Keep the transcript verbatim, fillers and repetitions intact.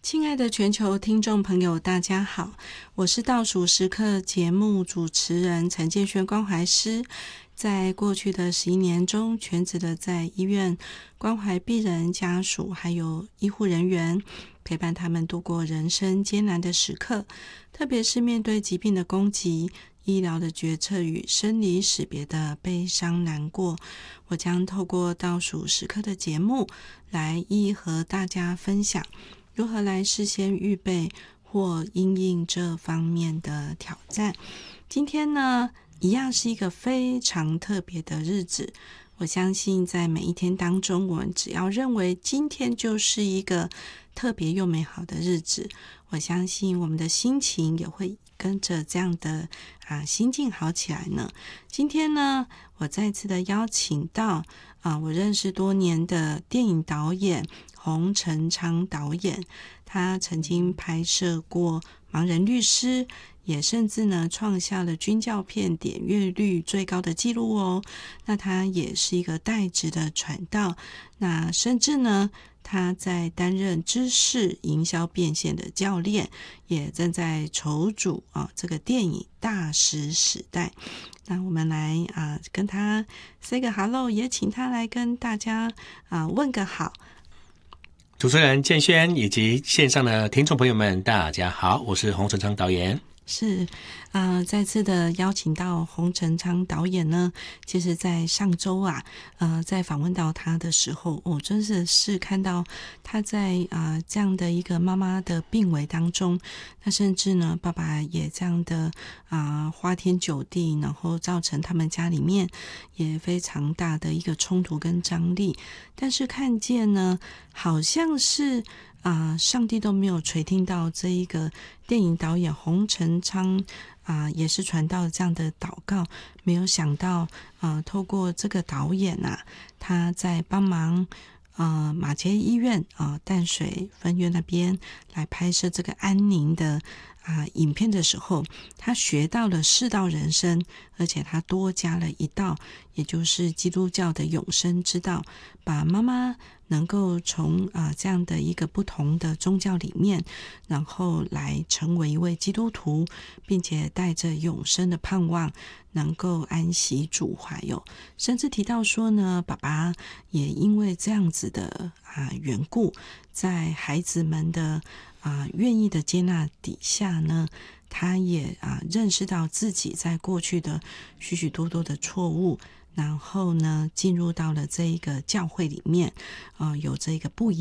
亲爱的全球听众朋友，大家好，我是倒数时刻节目主持人陈建轩关怀师。在过去的十一年中，全职的在医院关怀病人家属，还有医护人员，陪伴他们度过人生艰难的时刻，特别是面对疾病的攻击、医疗的决策与生离死别的悲伤难过。我将透过倒数时刻的节目来一一和大家分享如何来事先预备或因应这方面的挑战。今天呢，一样是一个非常特别的日子。我相信在每一天当中，我们只要认为今天就是一个特别又美好的日子，我相信我们的心情也会跟着这样的啊心境好起来呢。今天呢，我再次的邀请到啊我认识多年的电影导演洪承昌导演，他曾经拍摄过《盲人律师》，也甚至呢创下了军教片点阅率最高的纪录哦。那他也是一个代职的传道，那甚至呢他在担任知识营销变现的教练，也正在筹组啊这个电影大食时代。那我们来啊跟他 say 个 hello， 也请他来跟大家啊问个好。 主持人建轩以及线上的听众朋友们，大家好，我是洪承昌导演。 是，呃，再次的邀请到洪承昌导演呢，其实在上周啊，呃，在访问到他的时候，我真的是看到他在啊、呃、这样的一个妈妈的病危当中，那甚至呢，爸爸也这样的啊、呃、花天酒地，然后造成他们家里面也非常大的一个冲突跟张力，但是看见呢，好像是。啊、呃，上帝都没有垂听到这一个电影导演洪承昌啊、呃，也是传道这样的祷告，没有想到啊、呃，透过这个导演啊，他在帮忙呃马偕医院啊、呃、淡水分院那边来拍摄这个安宁的啊、呃、影片的时候，他学到了四道人生，而且他多加了一道，也就是基督教的永生之道，把妈妈能够从啊、呃、这样的一个不同的宗教里面，然后来成为一位基督徒，并且带着永生的盼望，能够安息主怀哦。甚至提到说呢，爸爸也因为这样子的啊、呃、缘故，在孩子们的啊、呃、愿意的接纳底下呢，他也啊、呃、认识到自己在过去的许许多多的错误。然后呢，进入到了这一个教会里面，啊、呃，有这个不一样。